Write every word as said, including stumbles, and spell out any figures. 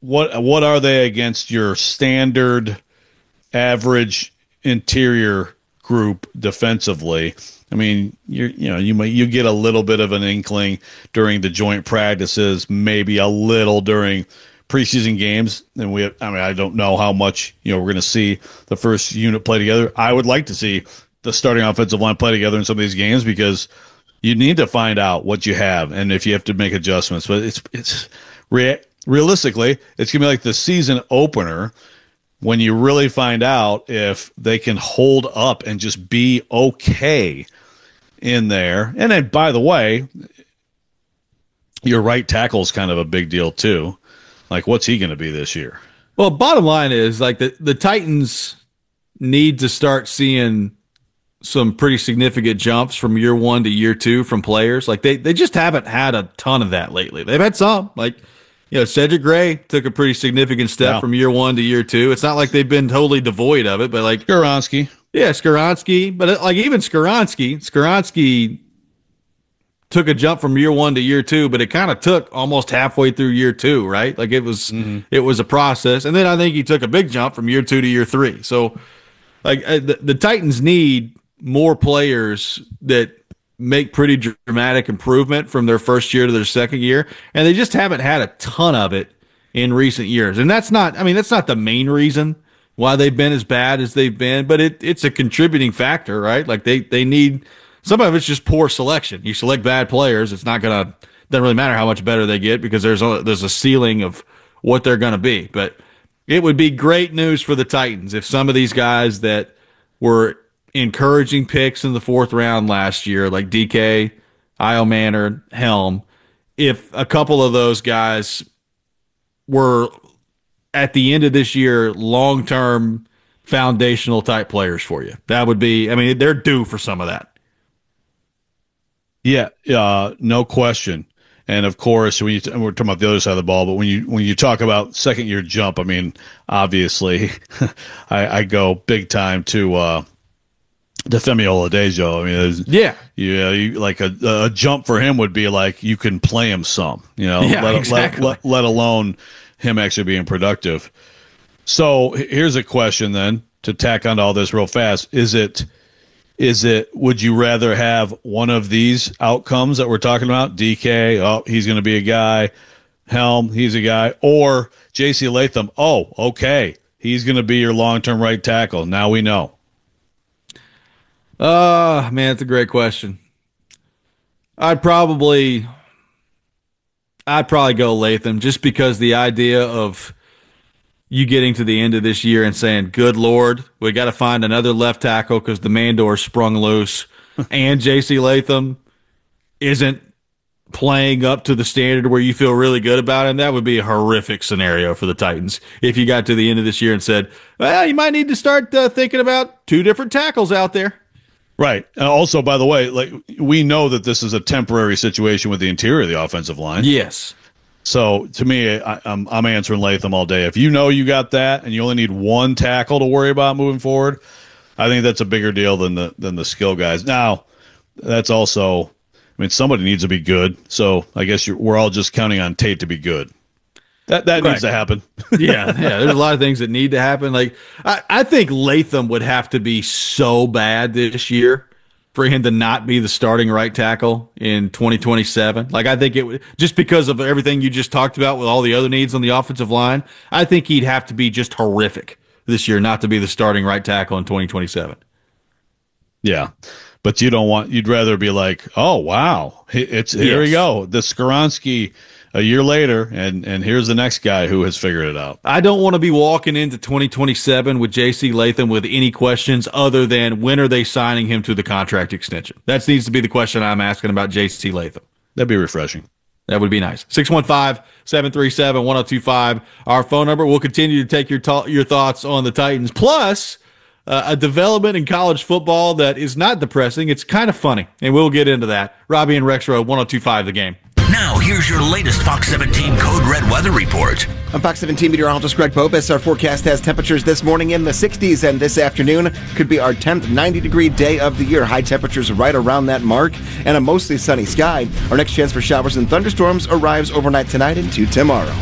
what what are they against your standard average interior group defensively? I mean, you you know, you might you get a little bit of an inkling during the joint practices, maybe a little during preseason games. And we, have, I mean, I don't know how much you know we're going to see the first unit play together. I would like to see the starting offensive line play together in some of these games because you need to find out what you have and if you have to make adjustments. But it's it's re- realistically, it's gonna be like the season opener when you really find out if they can hold up and just be okay in there. And then, by the way, your right tackle is kind of a big deal too. Like, what's he going to be this year? Well, bottom line is like the, the Titans need to start seeing some pretty significant jumps from year one to year two from players. Like they, they just haven't had a ton of that lately. They've had some, like, you know, Cedric Gray took a pretty significant step yeah. from year one to year two. It's not like they've been totally devoid of it, but like Skoronski. Yeah, Skoronski. But like even Skoronski, Skoronski took a jump from year one to year two, but it kind of took almost halfway through year two, right? Like it was, mm-hmm. it was a process. And then I think he took a big jump from year two to year three. So like the, the Titans need more players that make pretty dramatic improvement from their first year to their second year. And they just haven't had a ton of it in recent years. And that's not, I mean, that's not the main reason why they've been as bad as they've been, but it, it's a contributing factor, right? Like they, they need, some of it's just poor selection. You select bad players, it's not going to, doesn't really matter how much better they get because there's a, there's a ceiling of what they're going to be. But it would be great news for the Titans if some of these guys that were encouraging picks in the fourth round last year, like D K, Io Manor, Helm, if a couple of those guys were at the end of this year long-term foundational type players for you. That would be, I mean, they're due for some of that. Yeah, uh, no question. And of course, when you t- we're talking about the other side of the ball, but when you when you talk about second year jump, I mean, obviously, I, I go big time to uh, to Femi Oladejo. I mean, yeah, you, you like a a jump for him would be like you can play him some, you know, yeah, let, exactly. let, let, let alone him actually being productive. So here's a question then to tack onto all this real fast: Is it Is it, would you rather have one of these outcomes that we're talking about? D K, oh, he's going to be a guy. Helm, he's a guy. Or J C Latham, oh, okay, he's going to be your long-term right tackle. Now we know. Uh, man, it's a great question. I'd probably, I'd probably go Latham just because the idea of you getting to the end of this year and saying, good Lord, we got to find another left tackle because the man door sprung loose and J C Latham isn't playing up to the standard where you feel really good about him. That would be a horrific scenario for the Titans if you got to the end of this year and said, well, you might need to start uh, thinking about two different tackles out there. Right. And also, by the way, like we know that this is a temporary situation with the interior of the offensive line. Yes. So to me, I, I'm I'm answering Latham all day. If you know you got that and you only need one tackle to worry about moving forward, I think that's a bigger deal than the than the skill guys. Now, that's also, I mean, somebody needs to be good. So I guess you're, we're all just counting on Tate to be good. That that right. needs to happen. yeah, yeah. There's a lot of things that need to happen. Like I, I think Latham would have to be so bad this year for him to not be the starting right tackle in twenty twenty-seven. Like, I think it would, just because of everything you just talked about with all the other needs on the offensive line, I think he'd have to be just horrific this year not to be the starting right tackle in twenty twenty-seven. Yeah. But you don't want, you'd rather be like, oh, wow, it's, here yes. we go. The Skoronski a year later, and, and here's the next guy who has figured it out. I don't want to be walking into twenty twenty-seven with J C Latham with any questions other than when are they signing him to the contract extension? That needs to be the question I'm asking about J C Latham. That'd be refreshing. That would be nice. six one five, seven three seven, one oh two five, our phone number. We'll continue to take your ta- your thoughts on the Titans. Plus, uh, a development in college football that is not depressing. It's kind of funny, and we'll get into that. Robbie and Rex Road, one oh two five The Game. Now, here's your latest Fox seventeen Code Red weather report. I'm Fox seventeen meteorologist Greg Bobus. Our forecast has temperatures this morning in the sixties, and this afternoon could be our tenth ninety-degree day of the year. High temperatures right around that mark, and a mostly sunny sky. Our next chance for showers and thunderstorms arrives overnight tonight into tomorrow.